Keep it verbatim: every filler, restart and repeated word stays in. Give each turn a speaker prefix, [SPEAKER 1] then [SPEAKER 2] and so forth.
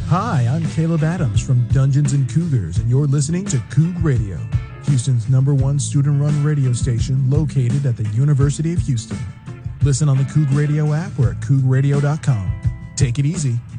[SPEAKER 1] Hi, I'm Caleb Adams from Dungeons and Cougars, and you're listening to Coug Radio, Houston's number one student-run radio station located at the University of Houston. Listen on the Coug Radio app or at coug radio dot com. Take it easy.